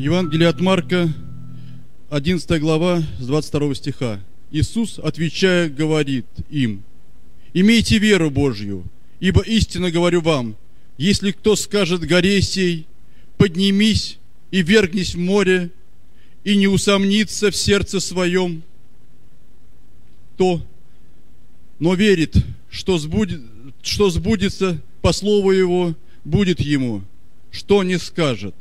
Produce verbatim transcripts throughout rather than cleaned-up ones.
Евангелие от Марка, одиннадцатая глава, с двадцать второго стиха. Иисус, отвечая, говорит им: «Имейте веру Божью, ибо истинно говорю вам, если кто скажет горе сей, поднимись и вергнись в море, и не усомнится в сердце своем, то, но верит, что, сбудет, что сбудется по слову его, будет ему, что не скажет».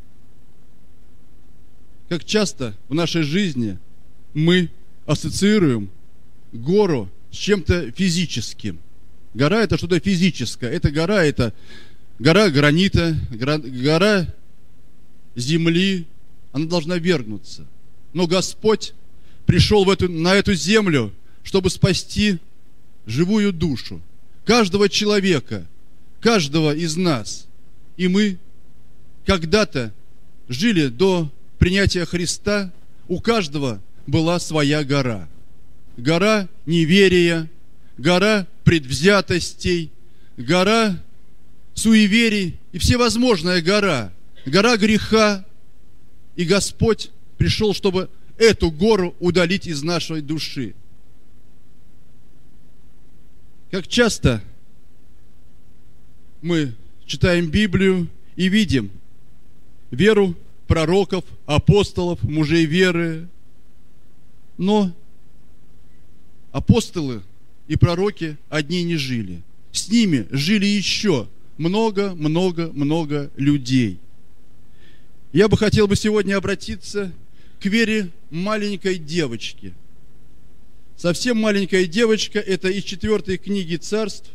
Как часто в нашей жизни мы ассоциируем гору с чем-то физическим. Гора – это что-то физическое. Эта гора – это гора гранита, гора, гора земли. Она должна вергнуться. Но Господь пришел в эту, на эту землю, чтобы спасти живую душу каждого человека, каждого из нас. И мы когда-то жили до принятия Христа, у каждого была своя гора. Гора неверия, гора предвзятостей, гора суеверий и всевозможная гора, гора греха. И Господь пришел, чтобы эту гору удалить из нашей души. Как часто мы читаем Библию и видим веру пророков, апостолов, мужей веры. Но апостолы и пророки одни не жили. С ними жили еще много-много-много людей. Я бы хотел бы сегодня обратиться к вере маленькой девочки. Совсем маленькая девочка, это из четвертой книги Царств.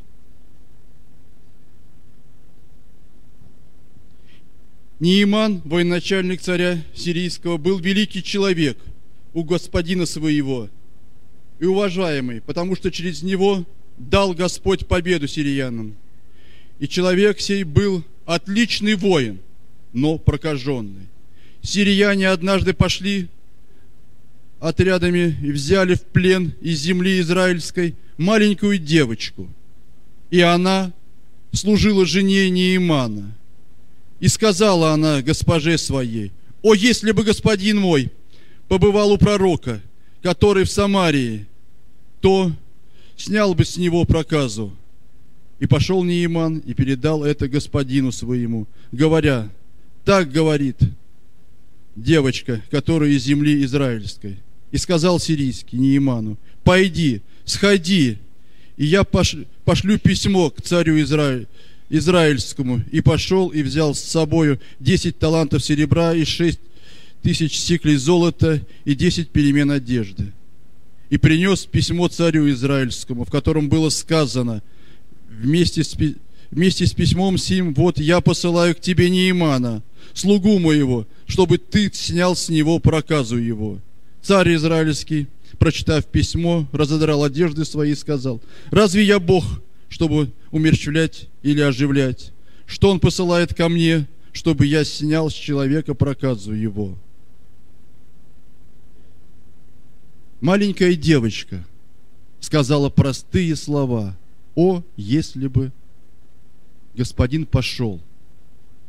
Неиман, военачальник царя сирийского, был великий человек у господина своего и уважаемый, потому что через него дал Господь победу сириянам. И человек сей был отличный воин, но прокаженный. Сирияне однажды пошли отрядами и взяли в плен из земли израильской маленькую девочку, и она служила жене Неимана. И сказала она госпоже своей: «О, если бы господин мой побывал у пророка, который в Самарии, то снял бы с него проказу». И пошел Неиман и передал это господину своему, говоря: «Так говорит девочка, которая из земли израильской». И сказал сирийский Неиману: «Пойди, сходи, и я пошлю письмо к царю Израиля, израильскому». И пошел и взял с собою десять талантов серебра и шесть тысяч сиклей золота и десять перемен одежды. И принес письмо царю израильскому, в котором было сказано вместе с, вместе с письмом сим: «Вот я посылаю к тебе Неимана, слугу моего, чтобы ты снял с него проказу его». Царь израильский, прочитав письмо, разодрал одежды свои и сказал: «Разве я Бог, чтобы умерщвлять или оживлять? Что он посылает ко мне, чтобы я снял с человека проказу его?» Маленькая девочка сказала простые слова: «О, если бы господин пошел